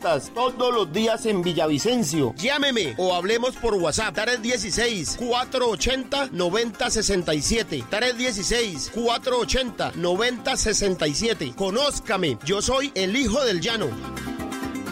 fiestas todos los días en Villavicencio. Llámeme o hablemos por WhatsApp. 316-480-9067. 316-480-9067. Conózcame, yo soy el hijo del llano.